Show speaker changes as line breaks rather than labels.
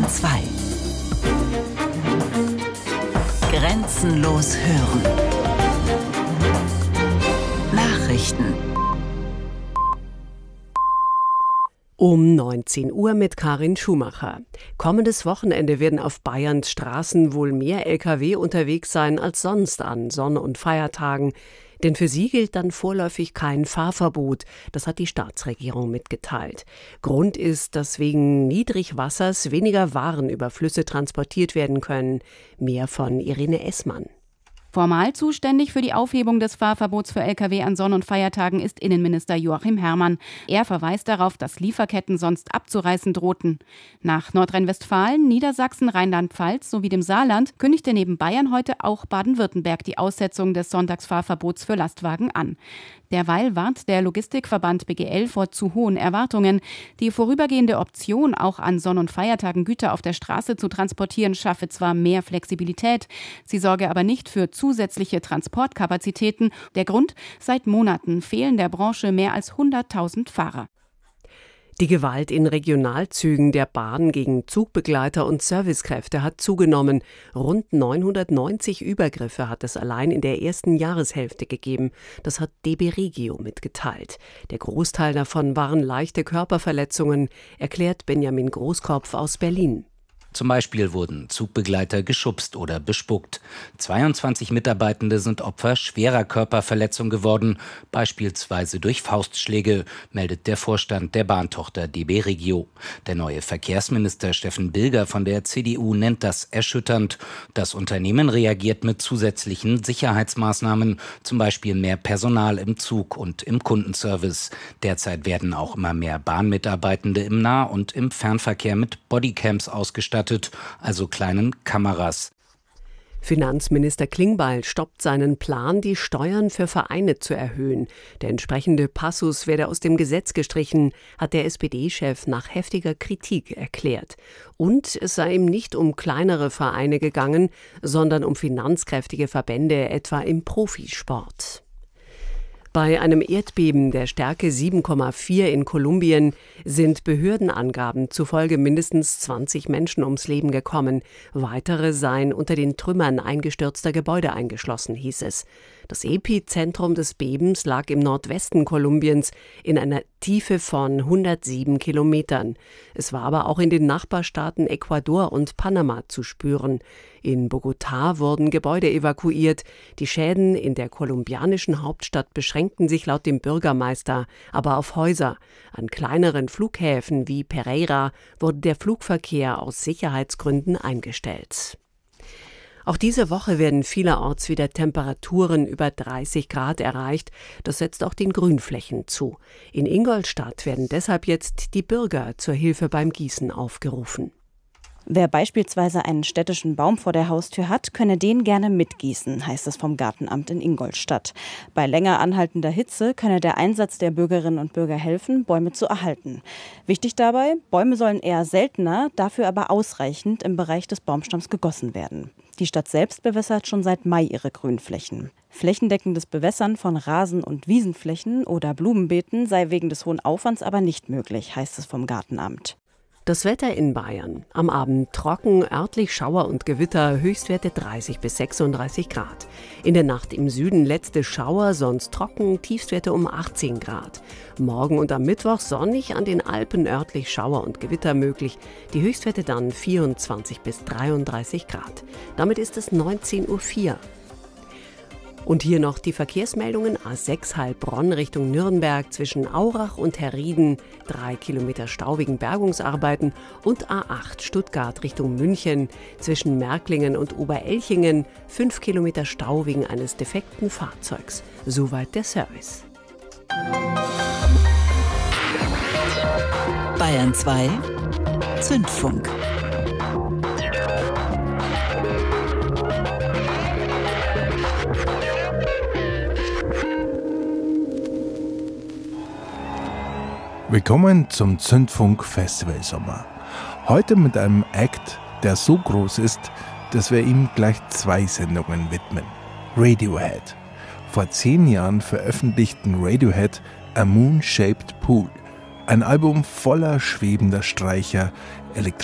Bayern 2. Grenzenlos hören. Nachrichten.
Um 19 Uhr mit Karin Schumacher. Kommendes Wochenende werden auf Bayerns Straßen wohl mehr Lkw unterwegs sein als sonst an Sonn- und Feiertagen. Denn für sie gilt dann vorläufig kein Fahrverbot. Das hat die Staatsregierung mitgeteilt. Grund ist, dass wegen Niedrigwassers weniger Waren über Flüsse transportiert werden können. Mehr von Irene Essmann.
Formal zuständig für die Aufhebung des Fahrverbots für Lkw an Sonn- und Feiertagen ist Innenminister Joachim Herrmann. Er verweist darauf, dass Lieferketten sonst abzureißen drohten. Nach Nordrhein-Westfalen, Niedersachsen, Rheinland-Pfalz sowie dem Saarland kündigte neben Bayern heute auch Baden-Württemberg die Aussetzung des Sonntagsfahrverbots für Lastwagen an. Derweil warnt der Logistikverband BGL vor zu hohen Erwartungen. Die vorübergehende Option, auch an Sonn- und Feiertagen Güter auf der Straße zu transportieren, schaffe zwar mehr Flexibilität, sie sorge aber nicht für zusätzliche Transportkapazitäten. Der Grund: seit Monaten fehlen der Branche mehr als 100.000 Fahrer.
Die Gewalt in Regionalzügen der Bahn gegen Zugbegleiter und Servicekräfte hat zugenommen. Rund 990 Übergriffe hat es allein in der ersten Jahreshälfte gegeben. Das hat DB Regio mitgeteilt. Der Großteil davon waren leichte Körperverletzungen, erklärt Benjamin Großkopf aus Berlin.
Zum Beispiel wurden Zugbegleiter geschubst oder bespuckt. 22 Mitarbeitende sind Opfer schwerer Körperverletzung geworden, beispielsweise durch Faustschläge, meldet der Vorstand der Bahntochter DB Regio. Der neue Verkehrsminister Steffen Bilger von der CDU nennt das erschütternd. Das Unternehmen reagiert mit zusätzlichen Sicherheitsmaßnahmen, zum Beispiel mehr Personal im Zug und im Kundenservice. Derzeit werden auch immer mehr Bahnmitarbeitende im Nah- und im Fernverkehr mit Bodycams ausgestattet, also kleinen Kameras.
Finanzminister Klingbeil stoppt seinen Plan, die Steuern für Vereine zu erhöhen. Der entsprechende Passus werde aus dem Gesetz gestrichen, hat der SPD-Chef nach heftiger Kritik erklärt. Und es sei ihm nicht um kleinere Vereine gegangen, sondern um finanzkräftige Verbände, etwa im Profisport. Bei einem Erdbeben der Stärke 7,4 in Kolumbien sind Behördenangaben zufolge mindestens 20 Menschen ums Leben gekommen. Weitere seien unter den Trümmern eingestürzter Gebäude eingeschlossen, hieß es. Das Epizentrum des Bebens lag im Nordwesten Kolumbiens in einer Tiefe von 107 Kilometern. Es war aber auch in den Nachbarstaaten Ecuador und Panama zu spüren. In Bogotá wurden Gebäude evakuiert. Die Schäden in der kolumbianischen Hauptstadt beschränkten sich laut dem Bürgermeister aber auf Häuser. An kleineren Flughäfen wie Pereira wurde der Flugverkehr aus Sicherheitsgründen eingestellt. Auch diese Woche werden vielerorts wieder Temperaturen über 30 Grad erreicht. Das setzt auch den Grünflächen zu. In Ingolstadt werden deshalb jetzt die Bürger zur Hilfe beim Gießen aufgerufen.
Wer beispielsweise einen städtischen Baum vor der Haustür hat, könne den gerne mitgießen, heißt es vom Gartenamt in Ingolstadt. Bei länger anhaltender Hitze könne der Einsatz der Bürgerinnen und Bürger helfen, Bäume zu erhalten. Wichtig dabei, Bäume sollen eher seltener, dafür aber ausreichend im Bereich des Baumstamms gegossen werden. Die Stadt selbst bewässert schon seit Mai ihre Grünflächen. Flächendeckendes Bewässern von Rasen- und Wiesenflächen oder Blumenbeeten sei wegen des hohen Aufwands aber nicht möglich, heißt es vom Gartenamt.
Das Wetter in Bayern. Am Abend trocken, örtlich Schauer und Gewitter, Höchstwerte 30 bis 36 Grad. In der Nacht im Süden letzte Schauer, sonst trocken, Tiefstwerte um 18 Grad. Morgen und am Mittwoch sonnig, an den Alpen örtlich Schauer und Gewitter möglich. Die Höchstwerte dann 24 bis 33 Grad. Damit ist es 19:04 Uhr. Und hier noch die Verkehrsmeldungen. A6 Heilbronn Richtung Nürnberg zwischen Aurach und Herrieden, 3 Kilometer Stau wegen Bergungsarbeiten. Und A8 Stuttgart Richtung München zwischen Märklingen und Oberelchingen, 5 Kilometer Stau wegen eines defekten Fahrzeugs. Soweit der Service.
Bayern 2 Zündfunk.
Willkommen zum Zündfunk Festival Sommer. Heute mit einem Act, der so groß ist, dass wir ihm gleich 2 Sendungen widmen. Radiohead. Vor 10 Jahren veröffentlichten Radiohead A Moon-Shaped Pool, ein Album voller schwebender Streicher,